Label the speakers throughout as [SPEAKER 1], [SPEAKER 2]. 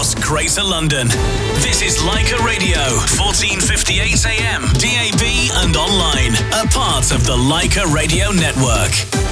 [SPEAKER 1] across Greater London. This is Leica Radio, 1458 AM, DAB and online. A part of the Leica Radio Network.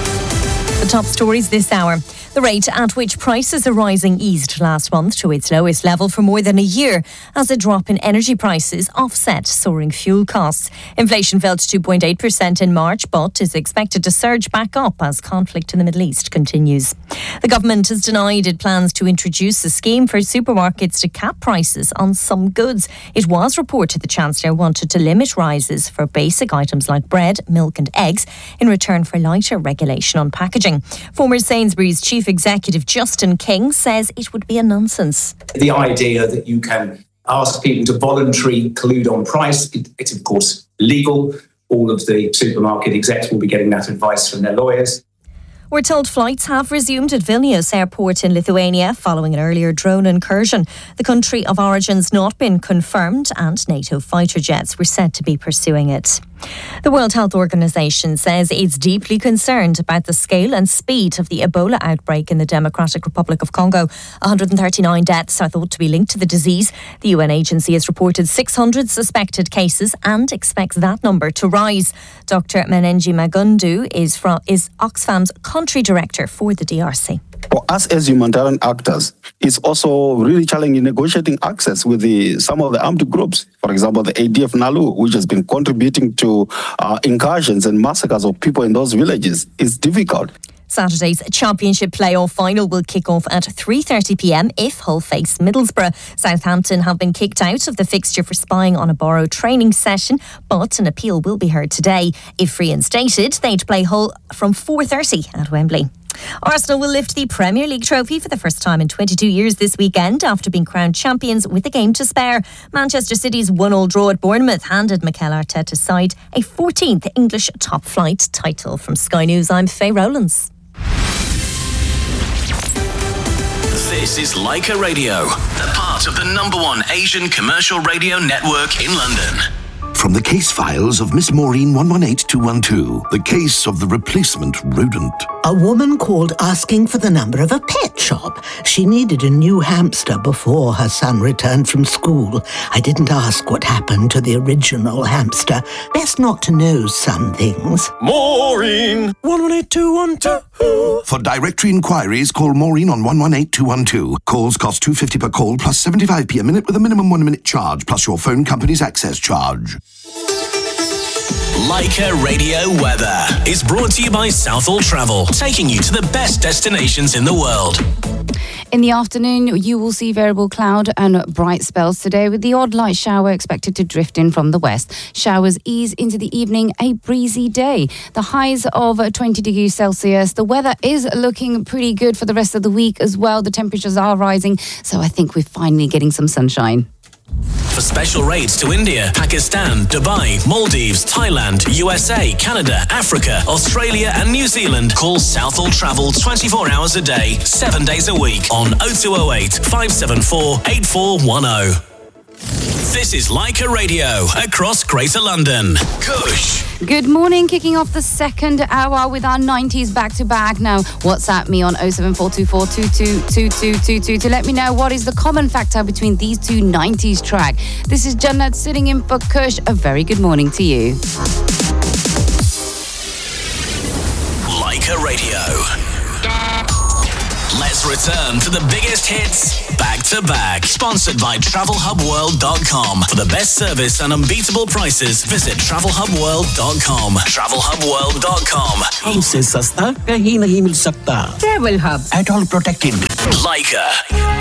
[SPEAKER 2] The top stories this hour. The rate at which prices are rising eased last month to its lowest level for more than a year as a drop in energy prices offset soaring fuel costs. Inflation fell to 2.8% in March but is expected to surge back up as conflict in the Middle East continues. The government has denied it plans to introduce a scheme for supermarkets to cap prices on some goods. It was reported the Chancellor wanted to limit rises for basic items like bread, milk and eggs in return for lighter regulation on packaging. Former Sainsbury's Chief Executive Justin King says it would be a nonsense.
[SPEAKER 3] The idea that you can ask people to voluntarily collude on price, it's of course legal. All of the supermarket execs will be getting that advice from their lawyers.
[SPEAKER 2] We're told flights have resumed at Vilnius airport in Lithuania following an earlier drone incursion. The country of origin's not been confirmed and NATO fighter jets were said to be pursuing it. The World Health Organization says it's deeply concerned about the scale and speed of the Ebola outbreak in the Democratic Republic of Congo. 139 deaths are thought to be linked to the disease. The UN agency has reported 600 suspected cases and expects that number to rise. Dr. Menenji Magundu is Oxfam's country director for the DRC.
[SPEAKER 4] For us as humanitarian actors, it's also really challenging negotiating access with some of the armed groups. For example, the ADF Nalu, which has been contributing to incursions and massacres of people in those villages, is difficult.
[SPEAKER 2] Saturday's Championship playoff final will kick off at 3:30pm if Hull face Middlesbrough. Southampton have been kicked out of the fixture for spying on a Borough training session, but an appeal will be heard today. If reinstated, they'd play Hull from 4:30 at Wembley. Arsenal will lift the Premier League trophy for the first time in 22 years this weekend after being crowned champions with a game to spare. Manchester City's 1-1 draw at Bournemouth handed Mikel Arteta's side a 14th English top flight title. From Sky News, I'm Faye Rowlands.
[SPEAKER 1] This is Leica Radio, a part of the #1 Asian commercial radio network in London.
[SPEAKER 5] From the case files of Miss Maureen 118212, the case of the replacement rodent.
[SPEAKER 6] A woman called asking for the number of a pet shop. She needed a new hamster before her son returned from school. I didn't ask what happened to the original hamster. Best not to know some things.
[SPEAKER 5] Maureen 118212. For directory inquiries, call Maureen on 118212. Calls cost $2.50 per call plus 75p a minute with a minimum 1 minute charge plus your phone company's access charge.
[SPEAKER 1] Leica Radio Weather is brought to you by Southall Travel, taking you to the best destinations in the world.
[SPEAKER 7] In the afternoon, you will see variable cloud and bright spells today, with the odd light shower expected to drift in from the west. Showers ease into the evening, a breezy day. The highs of 20 degrees Celsius. The weather is looking pretty good for the rest of the week as well. The temperatures are rising, so I think we're finally getting some sunshine.
[SPEAKER 1] For special rates to India, Pakistan, Dubai, Maldives, Thailand, USA, Canada, Africa, Australia and New Zealand, call Southall Travel 24 hours a day, 7 days a week on 0208 574 8410. This is Leica Radio across Greater London. Kush.
[SPEAKER 7] Good morning, kicking off the second hour with our 90s back-to-back. Now, WhatsApp me on 07424222222 to let me know what is the common factor between these two 90s tracks. This is Jannat sitting in for Kush. A very good morning to you.
[SPEAKER 1] Leica Radio. Let's return to the biggest hits back to back. Sponsored by TravelHubWorld.com. For the best service and unbeatable prices, visit TravelHubWorld.com. TravelHubWorld.com.
[SPEAKER 8] हमसे सस्ता कहीं नहीं मिल सकता.
[SPEAKER 2] Travel Hub.
[SPEAKER 8] At all protected.
[SPEAKER 1] Leica.